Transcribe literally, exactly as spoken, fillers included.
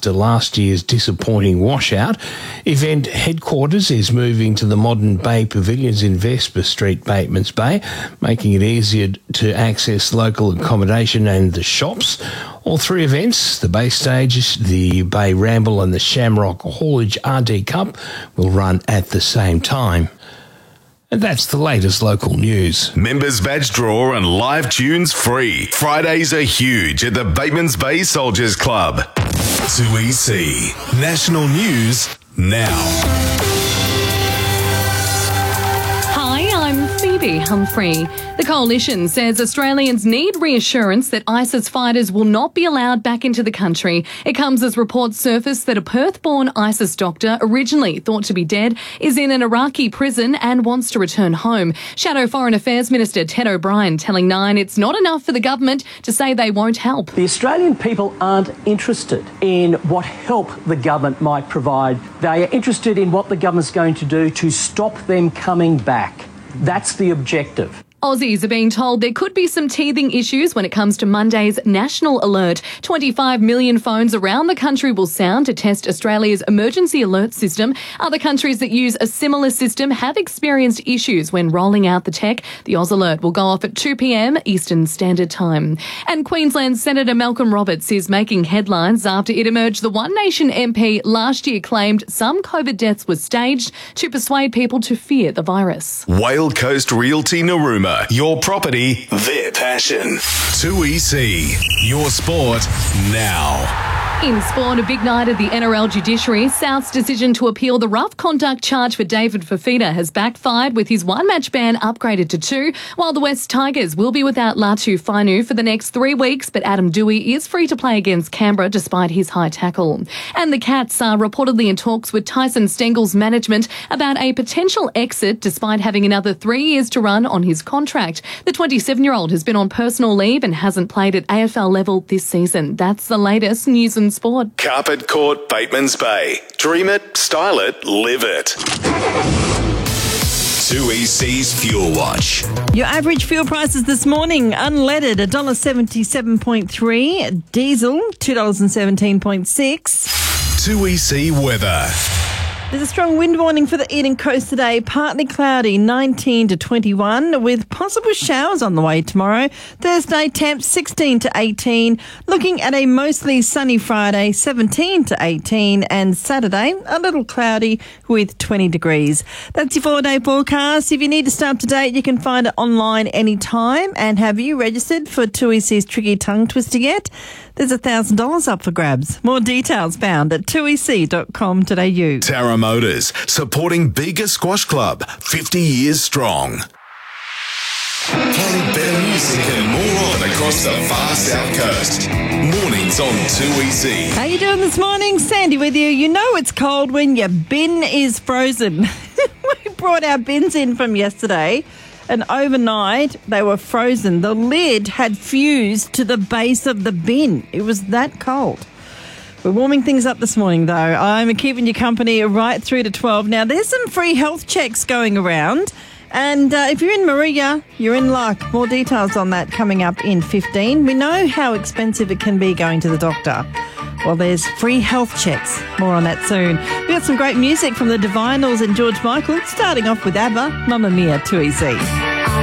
after last year's disappointing washout. Event headquarters is moving to the modern Bay Pavilions in Vesper Street, Batemans Bay, making it easier to access local accommodation and the shops. All three events, the Bay Stage, the Bay Ramble and the Shamrock Haulage R D Cup, will run at the same time. And that's the latest local news. Members badge draw and live tunes free. Fridays are huge at the Batemans Bay Soldiers Club. two E C National News now. Phoebe Humphrey. The coalition says Australians need reassurance that ISIS fighters will not be allowed back into the country. It comes as reports surface that a Perth-born ISIS doctor, originally thought to be dead, is in an Iraqi prison and wants to return home. Shadow Foreign Affairs Minister Ted O'Brien telling Nine it's not enough for the government to say they won't help. The Australian people aren't interested in what help the government might provide. They are interested in what the government's going to do to stop them coming back. That's the objective. Aussies are being told there could be some teething issues when it comes to Monday's national alert. twenty-five million phones around the country will sound to test Australia's emergency alert system. Other countries that use a similar system have experienced issues when rolling out the tech. The Oz Alert will go off at two p.m. Eastern Standard Time. And Queensland Senator Malcolm Roberts is making headlines after it emerged the One Nation M P last year claimed some COVID deaths were staged to persuade people to fear the virus. Whale Coast Realty Narooma. Your property, their passion. two E C. Your sport now. In sport, a big night at the N R L judiciary. South's decision to appeal the rough conduct charge for David Fifita has backfired, with his one-match ban upgraded to two, while the West Tigers will be without Latu Fainu for the next three weeks, but Adam Dewey is free to play against Canberra despite his high tackle. And the Cats are reportedly in talks with Tyson Stengel's management about a potential exit despite having another three years to run on his contract. The twenty-seven-year-old has been on personal leave and hasn't played at A F L level this season. That's the latest news and sport. Carpet Court, Batemans Bay. Dream it, style it, live it. two E C's Fuel Watch. Your average fuel prices this morning: unleaded one dollar seventy-seven point three, diesel two dollars seventeen point six. two E C weather. There's a strong wind warning for the Eden Coast today. Partly cloudy, nineteen to twenty-one, with possible showers on the way tomorrow. Thursday, temps sixteen to eighteen. Looking at a mostly sunny Friday, seventeen to eighteen. And Saturday, a little cloudy with twenty degrees. That's your four-day forecast. If you need to stay up to date, you can find it online anytime. And have you registered for two E C's Tricky Tongue Twister yet? There's one thousand dollars up for grabs. More details found at two e c dot com dot a u. Tara Motors, supporting Bega Squash Club, fifty years strong. Playing better music and more on across the far south coast. Mornings on two E C. How you doing this morning? Sandy with you. You know it's cold when your bin is frozen. We brought our bins in from yesterday, and overnight they were frozen. The lid had fused to the base of the bin. It was that cold. We're warming things up this morning, though. I'm keeping you company right through to twelve. Now, there's some free health checks going around. And uh, if you're in Maria, you're in luck. More details on that coming up in fifteen. We know how expensive it can be going to the doctor. Well, there's free health checks. More on that soon. We've got some great music from the Divinals and George Michael, starting off with ABBA, Mamma Mia, two E C.